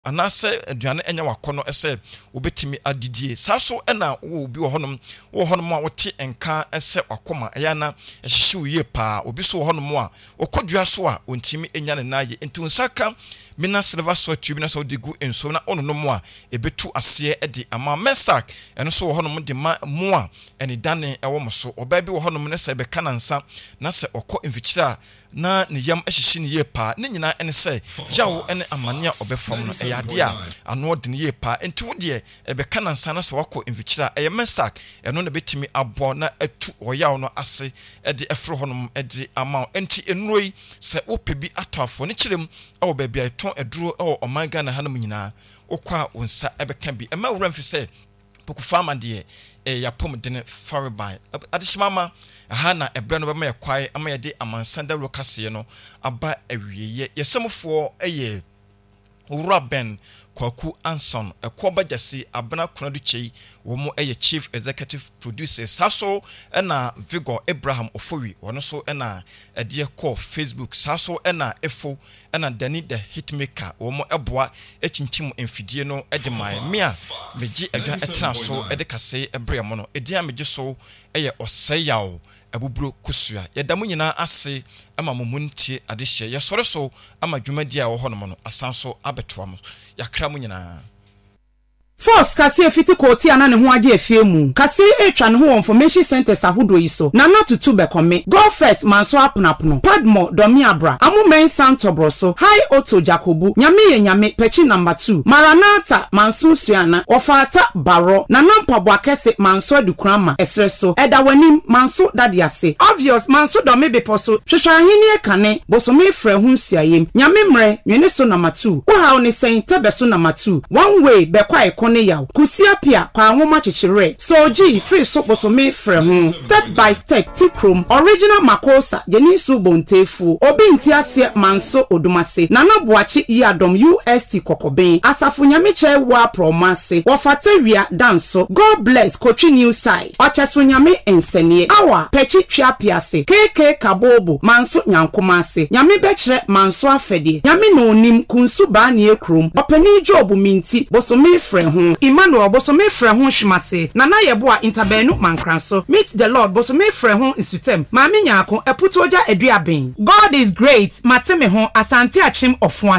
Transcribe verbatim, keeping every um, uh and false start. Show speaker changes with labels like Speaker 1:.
Speaker 1: anase aduane enya wakono ese obetimi adidie saso ena wo obi wo honom wo honom a wote enka ese wakoma eya na ehihye uye pa obi so wo honom a okodua so a ontimi enya ne naye enti nsaka mina silver so tube na so digu enso na ono no mo a ebetu ase edi ama mesak eno so wo honom de ma mo a eni dane ewo mo so oba bi wo honom ne se be kanansa na se okọ enfikyira na ne yam ehihye ne ye pa ne nyina ene se yawo ene amania obefam no eyade a ano de ne ye pa enti wo de ebe kanansa na se wakọ enfikyira eye mesak eno na betimi abo na atu oyawo no ase edi efro honom edi ama enti enroi se opebi atafo ne kirem awo ba bia ton eduro o omanga na hanum nyina okwa wonsa ebeka bi ema wura mfi se poku farmer de e yapom de ne faribai adishimama aha na ebra no bema yakwai ama yede amansanda lokase no aba awieye yesemfo eye wura ben Kwaku Anson ekoba jase abana kunadu chei womo eye chief executive producer saso ena Vigor Abraham Ofowi wono so ena edie call Facebook saso ena efo ena Dani the hitmaker womo eboa echinchim emfidie no edemai mea meji edwa etena so edekase ebre mo no edia meji so eye oseyawo abuburo kusua yedamu nyina ase ama momuntie adehye yesore so ama dwumadi a wo hono no asanso abetoa mo yakra mu nyina
Speaker 2: Force kase fiti koti ana ne ho age efie mu kase etwa ne ho information centers ahodo yi so na na tutu be kome go first manso aponapono padmo domi abra amu men santo broso high auto jacobu nyame ye nyame pechi number two maranata manso suana ofata baro na nampabo akese manso adukrama esreso edawanim manso dadiase obvious manso domi be poso hwehwa hini e kane bosome frɛ ho suayem nyame mre nwene so number two wo ha oni sen tebeso number two one way be kwa ikon ne yaw kusia pia kwa nwoma chichire so ji free so bosome frɛ ho step by step tikrom original makosa jenisu bontefu obi ntiase manso odumase nana boachi yadom U S T kokoben asafo nyameche wa promase wofatawia danso God bless Kochi new side ocheso nyame ensenie awa pechi twa piase keke kabobo manso nyankomase nyame bekire manso afede nyame no onim kunsu ba ne ekrom opani job minti bosome frɛ ho Emmanuel bosome frɛ ho hwimase nana yebo a interbenu mankranso meet the Lord bosome frɛ ho isutem maame nyaako eputoja aduaben God is great mateme ho asante achim ofo